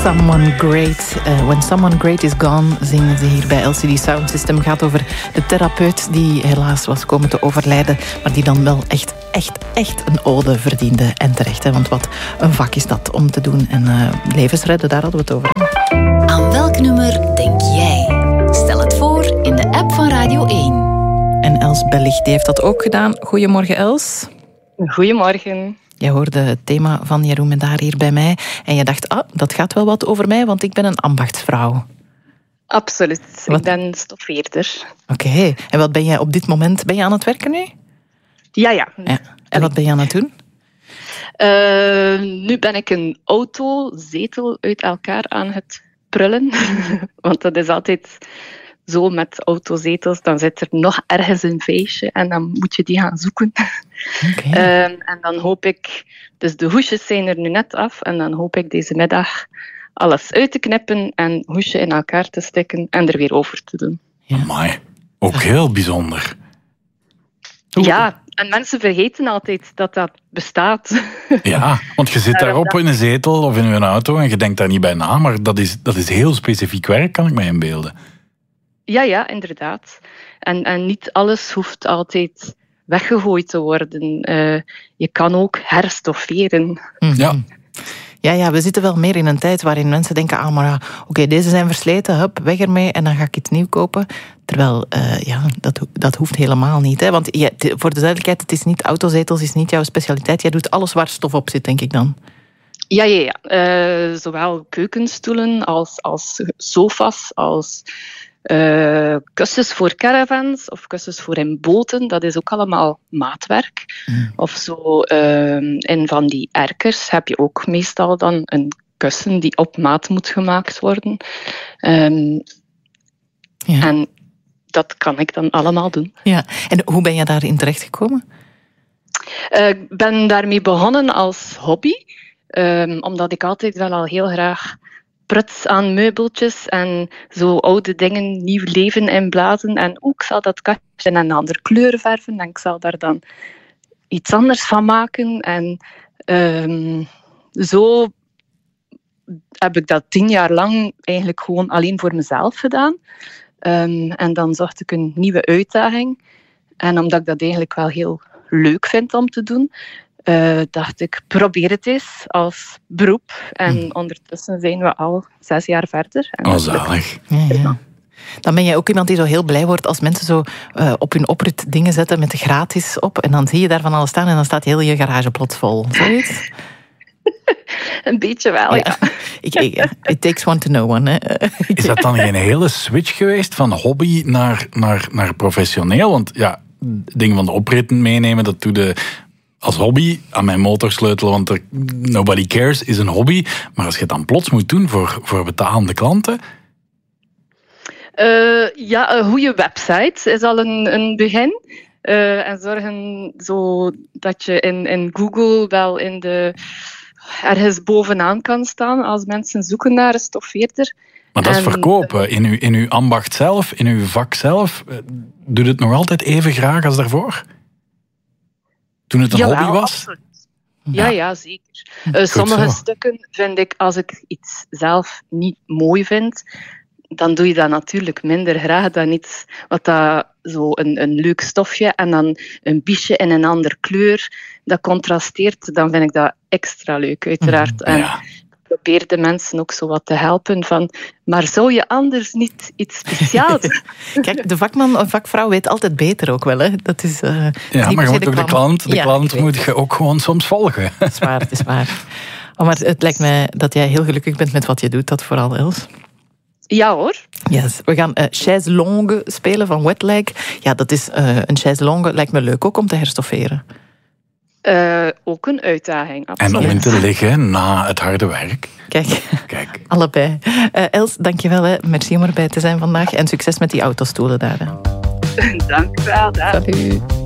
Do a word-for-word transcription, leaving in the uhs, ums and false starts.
Someone Great. Uh, when Someone Great is Gone, zingen ze hier bij L C D Sound System. Het gaat over de therapeut die helaas was komen te overlijden, maar die dan wel echt, echt, echt een ode verdiende. En terecht, hè, want wat een vak is dat om te doen. En uh, levens redden, daar hadden we het over. Aan welk nummer denk jij? Stel het voor in de app van Radio één. En Els Bellig, die heeft dat ook gedaan. Goedemorgen, Els. Goedemorgen. Jij hoorde het thema van Jeroen Medaar hier bij mij. En je dacht, ah, dat gaat wel wat over mij, want ik ben een ambachtsvrouw. Absoluut. Wat? Ik ben stoffeerder. Oké. Okay. En wat ben jij op dit moment? Ben je aan het werken nu? Ja, ja. ja. En wat ben je aan het doen? Uh, nu ben ik een autozetel uit elkaar aan het prullen. Want dat is altijd zo met autozetels. Dan zit er nog ergens een feestje en dan moet je die gaan zoeken. Okay. Uh, en dan hoop ik... Dus de hoesjes zijn er nu net af. En dan hoop ik deze middag alles uit te knippen en hoesje in elkaar te stikken en er weer over te doen. Ja. Amai. Ook heel bijzonder. Ja, en mensen vergeten altijd dat dat bestaat. Ja, want je zit daarop in een zetel of in een auto en je denkt daar niet bij na, maar dat is, dat is heel specifiek werk, kan ik me inbeelden. Ja, ja, inderdaad. En, en niet alles hoeft altijd weggegooid te worden. Uh, je kan ook herstofferen. Ja. Ja, ja, we zitten wel meer in een tijd waarin mensen denken, ah, maar oké, okay, deze zijn versleten, hup, weg ermee en dan ga ik iets nieuw kopen. Terwijl, uh, ja, dat, dat hoeft helemaal niet. Hè? Want ja, voor de duidelijkheid, het is niet autozetels, is niet jouw specialiteit. Jij doet alles waar stof op zit, denk ik dan. Ja, ja, ja. Uh, zowel keukenstoelen als, als sofa's, als uh, kussens voor caravans of kussens voor in boten. Dat is ook allemaal maatwerk. Mm. Of zo uh, in van die erkers heb je ook meestal dan een kussen die op maat moet gemaakt worden. Um, ja. En dat kan ik dan allemaal doen. Ja. En hoe ben je daarin terechtgekomen? Uh, ik ben daarmee begonnen als hobby. Um, omdat ik altijd wel al heel graag pruts aan meubeltjes en zo oude dingen nieuw leven inblazen. En ook zal dat kastje in een andere kleur verven en ik zal daar dan iets anders van maken. En um, zo heb ik dat tien jaar lang eigenlijk gewoon alleen voor mezelf gedaan. Um, en dan zocht ik een nieuwe uitdaging. En omdat ik dat eigenlijk wel heel leuk vind om te doen, Uh, dacht ik, probeer het eens als beroep. En hm. ondertussen zijn we al zes jaar verder. En oh, zalig. Ja, ja. Dan ben jij ook iemand die zo heel blij wordt als mensen zo uh, op hun oprit dingen zetten met gratis op. En dan zie je daar van alles staan en dan staat heel je garage plots vol. Zoiets? Een beetje wel, ja. ja. ik, ik, it takes one to know one. Hè. Is dat dan geen hele switch geweest van hobby naar, naar, naar professioneel? Want ja, dingen van de opritten meenemen, dat doe de... Als hobby aan mijn motor sleutelen, want er, nobody cares, is een hobby. Maar als je het dan plots moet doen voor, voor betalende klanten... Uh, ja, een goede website is al een, een begin. Uh, en zorgen zo dat je in, in Google wel in de, ergens bovenaan kan staan als mensen zoeken naar een stoffeerder. Maar dat is en, verkopen. In uw, in uw ambacht zelf, in uw vak zelf, doe je het nog altijd even graag als daarvoor? Toen het een Jawel, hobby was? Absoluut. Ja, ja, ja, zeker. Uh, sommige zo. stukken vind ik, als ik iets zelf niet mooi vind, dan doe je dat natuurlijk minder graag dan iets wat dat zo een, een leuk stofje en dan een biesje in een andere kleur, dat contrasteert, dan vind ik dat extra leuk, uiteraard. En ja. ik probeer de mensen ook zo wat te helpen van, maar zou je anders niet iets speciaals doen? Kijk, de vakman of vakvrouw weet altijd beter ook wel, hè. Dat is, uh, ja, maar je moet ook de klant, de ja, klant moet je ook gewoon soms volgen. Dat is waar, het is waar. Oh, maar het lijkt mij dat jij heel gelukkig bent met wat je doet, dat vooral, Els. Ja hoor. Yes. We gaan uh, chaise longue spelen van Wetlag. Ja, dat is uh, een chaise longue. Lijkt me leuk ook om te herstofferen. Uh, ook een uitdaging, absoluut. En om in te liggen na het harde werk. Kijk, Kijk. allebei. Uh, Els, dankjewel. Hè. Merci om erbij te zijn vandaag. En succes met die autostoelen daar. Hè. Dank u wel. Salut.